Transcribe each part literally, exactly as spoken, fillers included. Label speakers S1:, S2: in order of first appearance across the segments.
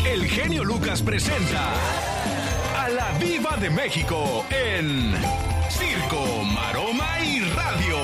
S1: el genio Lucas presenta a la Diva de México en Circo, Maroma y Radio.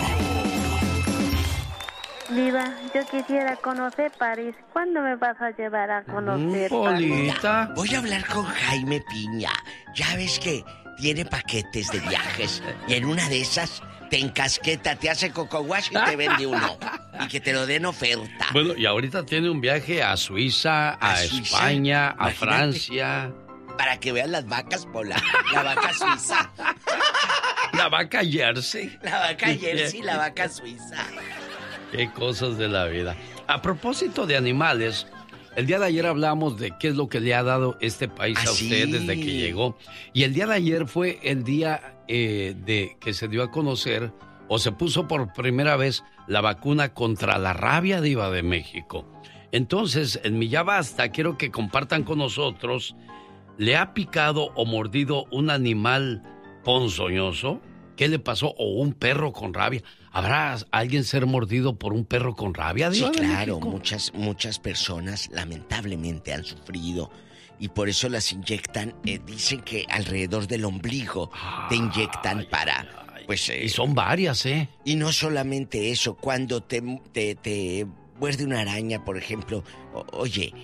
S2: Diva, yo quisiera conocer París. ¿Cuándo me vas a llevar a conocer
S3: mm,
S2: París?
S3: Voy a hablar con Jaime Piña. Ya ves que tiene paquetes de viajes y en una de esas te encasqueta, te hace coco wash y te vende uno. Y que te lo den oferta.
S4: Bueno, y ahorita tiene un viaje a Suiza, a, a Suiza, España, a imagínate, Francia.
S3: Para que vean las vacas, Pola. La vaca suiza.
S4: La vaca Jersey.
S3: La vaca Jersey, la vaca suiza.
S4: Qué cosas de la vida. A propósito de animales, el día de ayer hablamos de qué es lo que le ha dado este país ¿Ah, a usted sí? desde que llegó. Y el día de ayer fue el día eh, de que se dio a conocer o se puso por primera vez la vacuna contra la rabia, Diva de México. Entonces, en mi Ya Basta, quiero que compartan con nosotros, ¿le ha picado o mordido un animal ponzoñoso? ¿Qué le pasó? ¿O un perro con rabia? ¿Habrá alguien ser mordido por un perro con rabia, Diva?
S3: Sí, claro, muchas, muchas personas lamentablemente han sufrido y por eso las inyectan. Eh, dicen que alrededor del ombligo ay, te inyectan ay, para...
S4: Ay,
S3: pues eh,
S4: y son varias, ¿eh?
S3: Y no solamente eso, cuando te, te, te muerde una araña, por ejemplo, o, oye,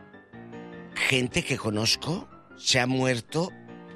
S3: gente que conozco se ha muerto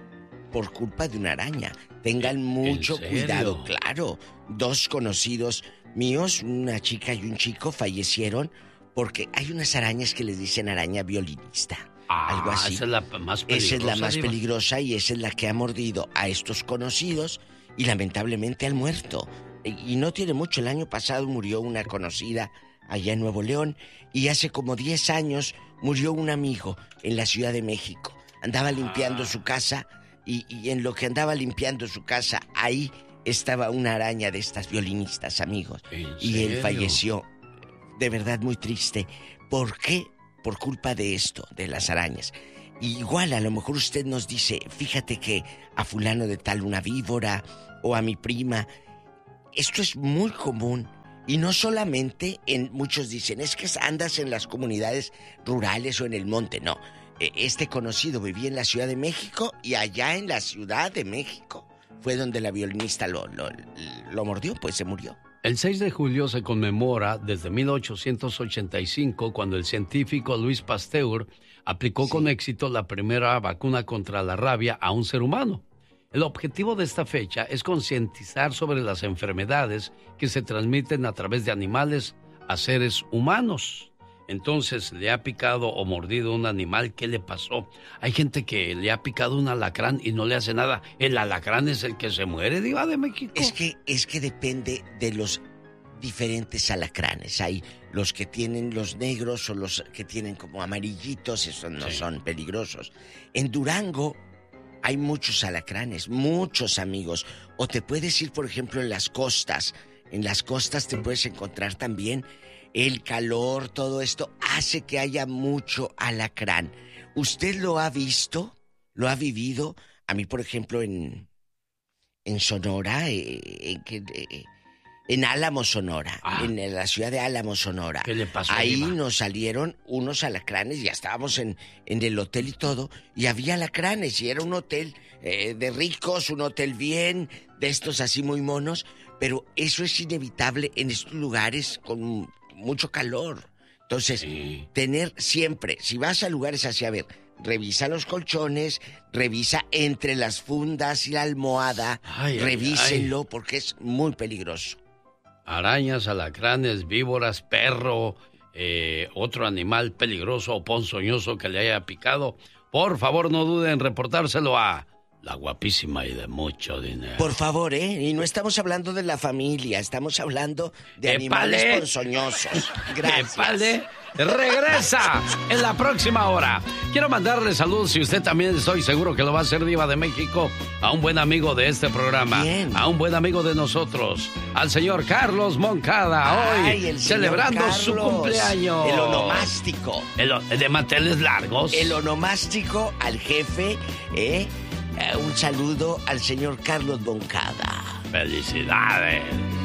S3: por culpa de una araña. Tengan mucho cuidado, claro. Dos conocidos míos, una chica y un chico, fallecieron porque hay unas arañas que les dicen araña violinista.
S4: Ah,
S3: algo así.
S4: Esa es la más peligrosa.
S3: Esa es la más
S4: Diva.
S3: peligrosa y esa es la que ha mordido a estos conocidos y lamentablemente han muerto. Y no tiene mucho, el año pasado murió una conocida allá en Nuevo León y hace como diez años murió un amigo en la Ciudad de México. Andaba limpiando ah. su casa y, y en lo que andaba limpiando su casa, ahí estaba una araña de estas violinistas, amigos. Y él falleció. De verdad muy triste. ¿Por qué? Por culpa de esto, de las arañas. Y igual a lo mejor usted nos dice, fíjate que a fulano de tal una víbora o a mi prima. Esto es muy común. Y no solamente en, muchos dicen, es que andas en las comunidades rurales o en el monte. No, este conocido vivía en la Ciudad de México y allá en la Ciudad de México fue donde la violinista lo, lo, lo mordió, pues se murió.
S4: El seis de julio se conmemora desde mil ochocientos ochenta y cinco cuando el científico Louis Pasteur aplicó sí. con éxito la primera vacuna contra la rabia a un ser humano. El objetivo de esta fecha es concientizar sobre las enfermedades que se transmiten a través de animales a seres humanos. Entonces, ¿le ha picado o mordido un animal? ¿Qué le pasó? Hay gente que le ha picado un alacrán y no le hace nada. ¿El alacrán es el que se muere, Diva de México?
S3: Es que, es que depende de los diferentes alacranes. Hay los que tienen los negros o los que tienen como amarillitos, esos no sí. son peligrosos. En Durango hay muchos alacranes, muchos amigos. O te puedes ir, por ejemplo, en las costas. En las costas te puedes encontrar también el calor, todo esto hace que haya mucho alacrán. ¿Usted lo ha visto? ¿Lo ha vivido? A mí, por ejemplo, en, en Sonora, eh, en, eh, en Álamo, Sonora, ah. en la ciudad de Álamo, Sonora.
S4: ¿Qué le pasó?
S3: Ahí
S4: Diva?
S3: Nos salieron unos alacranes, ya estábamos en, en el hotel y todo, y había alacranes, y era un hotel eh, de ricos, un hotel bien, de estos así muy monos, pero eso es inevitable en estos lugares con mucho calor. Entonces, sí. tener siempre, si vas a lugares así, a ver, revisa los colchones, revisa entre las fundas y la almohada, ay, revísenlo ay, ay. porque es muy peligroso.
S4: Arañas, alacranes, víboras, perro, eh, otro animal peligroso o ponzoñoso que le haya picado, por favor no duden en reportárselo a la guapísima y de mucho dinero.
S3: Por favor, ¿eh? Y no estamos hablando de la familia, estamos hablando de ¡Epale! Animales ponzoñosos. Gracias.
S4: ¡Epale! Regresa en la próxima hora. Quiero mandarle saludos, y usted también estoy seguro que lo va a hacer, Diva de México, a un buen amigo de este programa. Bien. A un buen amigo de nosotros, al señor Carlos Moncada. Ay, hoy celebrando Carlos, su cumpleaños.
S3: El onomástico.
S4: El, el de manteles largos.
S3: El onomástico al jefe, ¿eh? Uh, un saludo al señor Carlos Moncada.
S4: ¡Felicidades!